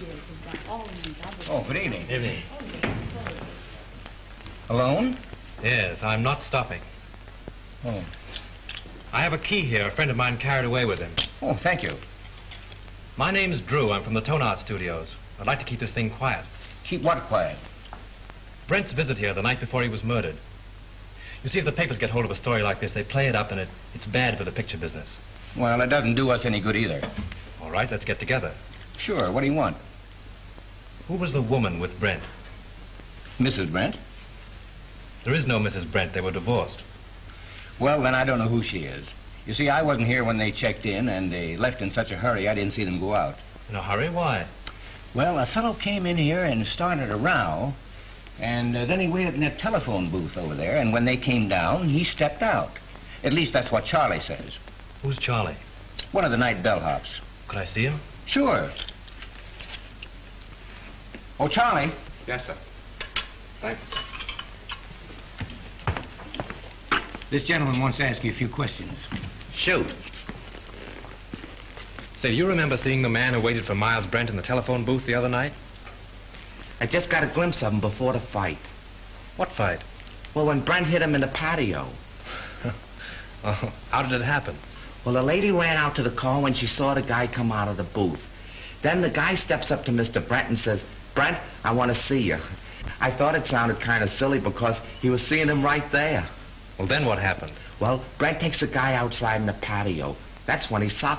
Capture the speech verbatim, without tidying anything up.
Oh, good evening. Evening. Alone? Yes, I'm not stopping. Oh. I have a key here a friend of mine carried away with him. Oh, thank you. My name's Drew. I'm from the Tone Art Studios. I'd like to keep this thing quiet. Keep what quiet? Brent's visit here the night before he was murdered. You see, if the papers get hold of a story like this, they play it up, and it, it's bad for the picture business. Well, it doesn't do us any good either. All right, let's get together. Sure, what do you want? Who was the woman with Brent? Missus Brent? There is no Missus Brent. They were divorced. Well, then I don't know who she is. You see, I wasn't here when they checked in, and they left in such a hurry I didn't see them go out. In a hurry? Why? Well, a fellow came in here and started a row, and uh, then he waited in that telephone booth over there, and when they came down, he stepped out. At least that's what Charlie says. Who's Charlie? One of the night bellhops. Could I see him? Sure. Oh, Charlie. Yes, sir. Thank you. This gentleman wants to ask you a few questions. Shoot. Say, do you remember seeing the man who waited for Miles Brent in the telephone booth the other night? I just got a glimpse of him before the fight. What fight? Well, when Brent hit him in the patio. Oh, how did it happen? Well, the lady ran out to the car when she saw the guy come out of the booth. Then the guy steps up to Mister Brent and says, "Brent, I want to see you." I thought it sounded kind of silly because he was seeing him right there. Well, then what happened? Well, Brent takes the guy outside in the patio. That's when he socked